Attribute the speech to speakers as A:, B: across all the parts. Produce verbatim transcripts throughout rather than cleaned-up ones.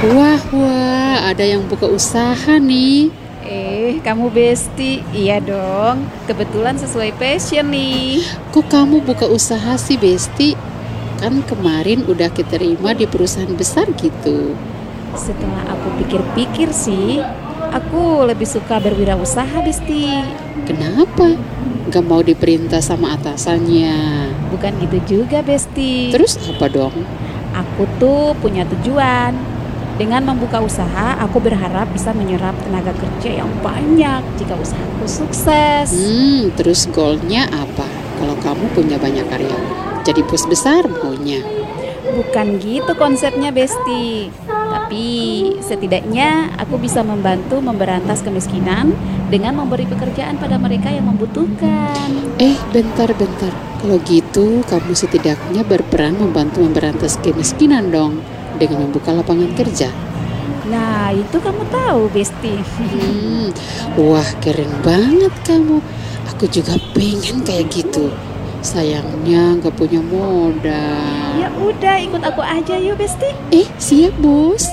A: Wah, wah, ada yang buka usaha nih.
B: Eh, kamu Besti? Iya dong, kebetulan sesuai passion nih.
A: Kok kamu buka usaha sih, Besti? Kan kemarin udah keterima di perusahaan besar gitu.
B: Setelah aku pikir-pikir sih, aku lebih suka berwirausaha, Besti.
A: Kenapa? Gak mau diperintah sama atasannya?
B: Bukan gitu juga, Besti.
A: Terus apa dong?
B: Aku tuh punya tujuan. Dengan membuka usaha, aku berharap bisa menyerap tenaga kerja yang banyak jika usahaku sukses.
A: Hmm, terus goalnya apa? Kalau kamu punya banyak karyawan, jadi bos besar maunya?
B: Bukan gitu konsepnya, Besti. Tapi setidaknya aku bisa membantu memberantas kemiskinan dengan memberi pekerjaan pada mereka yang membutuhkan.
A: Eh, bentar-bentar. Kalau gitu, kamu setidaknya berperan membantu memberantas kemiskinan dong, dengan membuka lapangan kerja.
B: Nah, itu kamu tahu, Besti.
A: Hmm, wah keren banget kamu. Aku juga pengen kayak gitu. Sayangnya gak punya modal.
B: Ya udah, ikut aku aja yuk, Besti.
A: Eh, siap bos.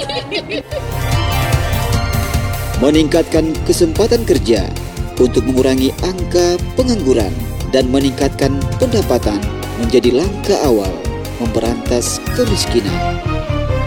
C: Meningkatkan kesempatan kerja untuk mengurangi angka pengangguran dan meningkatkan pendapatan menjadi langkah awal memberantas kemiskinan.